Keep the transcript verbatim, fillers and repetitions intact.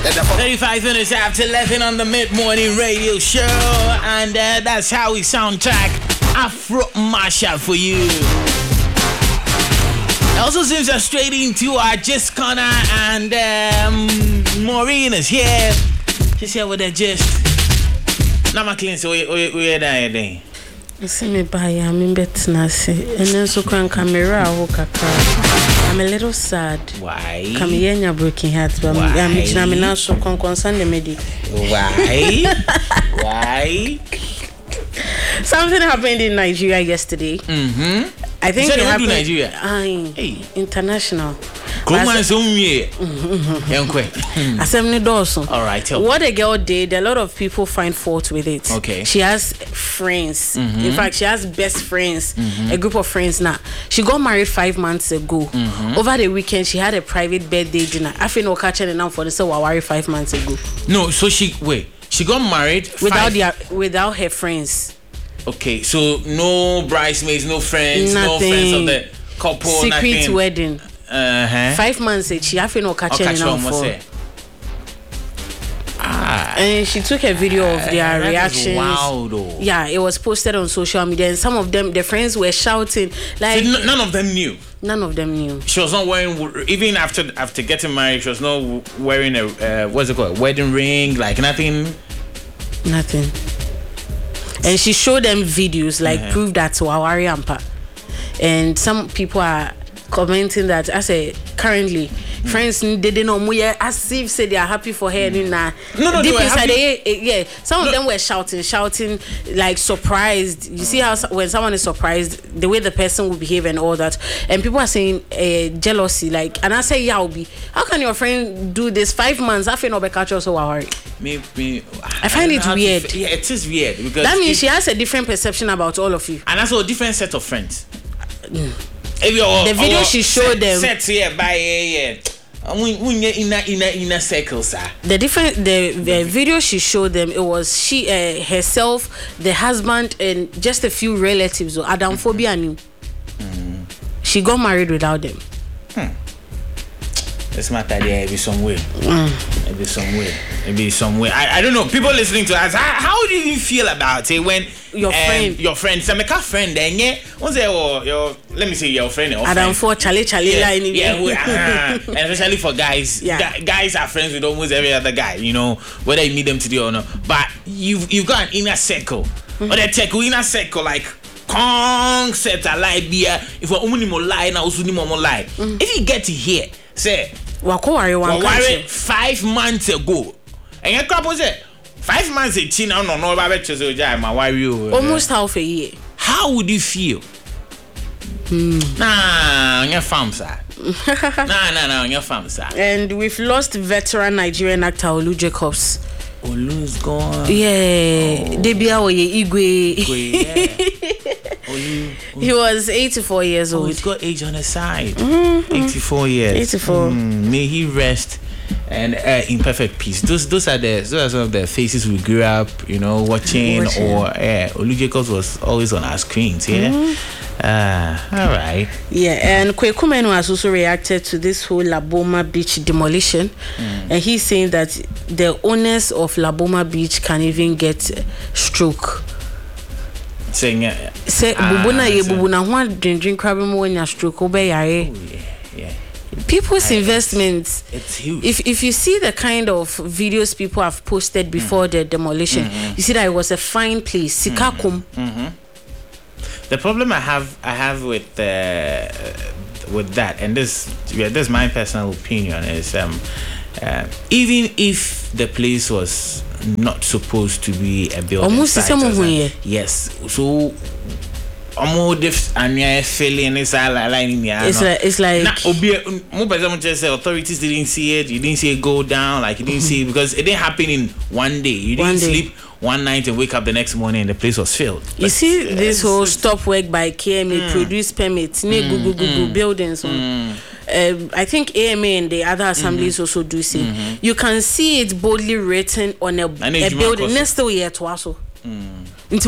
thirty-five minutes after eleven on the mid-morning radio show, and uh, that's how we soundtrack Afro Mashup for you. It also seems that straight into our Gist Corner, and um, Maureen is here. She's here with the gist. Now my clean, so we we we there. See me by I'm in bed now, and then so can camera I'm a little sad. Why? Come here, you're breaking hearts, but I'm now so concerned the medic. Why? Why? Something happened in Nigeria yesterday. Mm-hmm. I think it happened in Nigeria. Aye, hey. International. As, all right. What a girl did, a lot of people find fault with it. Okay. She has friends. Mm-hmm. In fact, she has best friends, mm-hmm. a group of friends now. She got married five months ago. Mm-hmm. Over the weekend, she had a private birthday dinner. I feel no catching it now for the so Wawari five months ago. No, so she wait. She got married without their without her friends. Okay, so no bridesmaids, no friends, nothing. no friends of the couple, secret nothing. wedding. Uh-huh. Five months ago, she have no catching it now for. Ah, and she took a video of their uh, reactions. Wow, though. Yeah, it was posted on social media, and some of them, their friends were shouting like. So n- none of them knew. None of them knew. She was not wearing, even after after getting married, she was not wearing a uh, what's it called, a wedding ring, like nothing. Nothing. And she showed them videos like uh-huh. prove that to Wawari Ampa. And some people are commenting that I say currently mm. friends they didn't know as if say they are happy for her. Mm. Nah. No, no, deep no, inside they, they, yeah. Some no. of them were shouting, shouting like surprised. You mm. see how when someone is surprised, the way the person will behave and all that. And people are saying uh, jealousy, like, and I say yeah, be how can your friend do this five months? I feel no be catch also Wawari. Me, me, I find I it weird. F- yeah, it is weird because that means it, she has a different perception about all of you, and also a different set of friends. Mm. If you're, the video she showed set, them set here by yeah, yeah. in a in a in a circle, sir. The different the, the video she showed them, it was she uh, herself, the husband, and just a few relatives. Or Adam Phobia knew. Mm. She got married without them. Hmm. This matter there be somewhere. Mm. Maybe somewhere. Maybe somewhere. I, I don't know. People listening to us, how, how do you feel about it when your um, friend, your friend, some make a friend, then yeah, what's your your let me say your friend or Adam for Charlie Charlie yeah, line, yeah, we, uh, and especially for guys, yeah. Gu- guys are friends with almost every other guy, you know, whether you meet them today or not. But you've you've got an inner circle, mm-hmm. or the tech inner circle like. Concept a lie beer. If we're only more lie now, also more lie. Mm. If you get to here, say, Wawari five months ago, and your crap was it five months ago. No, no, no, about to my wife. Almost half a year. How would you feel? Hmm. Nah, your farm sir. nah, nah, nah, your farm sir. And we've lost veteran Nigerian actor Olu Jacobs. Olu's gone. Yeah, oh. Debia Oye Igwe. Yeah. Olu, Olu. He was eighty-four years old. Oh, he's got age on his side. Mm-hmm. eighty-four years. eighty-four. Mm, may he rest and uh, in perfect peace. Those, those are the, those are some of the faces we grew up, you know, watching. watching. Or yeah, Olu Jacobs was always on our screens. Yeah. Mm-hmm. Uh, all right. Yeah, and Kweku Menu has also reacted to this whole Laboma Beach demolition, mm. and he's saying that the owners of Laboma Beach can even get stroke. Saying, uh, say, bubuna ye bubuna one drink drink crab when you stroke obey yeah, yeah. People's I, investments. It's, it's huge. If if you see the kind of videos people have posted before mm. the demolition, mm-hmm. you see that it was a fine place. Sikakum. Mm-hmm. Mm-hmm. The problem I have, I have with uh, with that, and this, yeah, this is my personal opinion, is um, uh, even if the place was not supposed to be a building almost site, the same way. Yes, so almost if I'm feeling it's it's like it's like nah, authorities didn't see it, you didn't see it go down, like you didn't mm-hmm. see it because it didn't happen in one day. You didn't one day. sleep one night and wake up the next morning and the place was filled. You but see uh, this whole stop work by K M A, mm. produce permits, mm, Google Google mm, buildings. Mm. Uh, I think A M A and the other assemblies mm-hmm. also do see. Mm-hmm. You can see it boldly written on a, a building next to year to also. Mm.